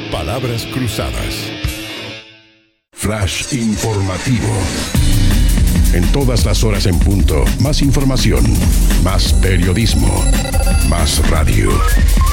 Palabras cruzadas. Flash informativo. En todas las horas en punto, más información, más periodismo, más radio.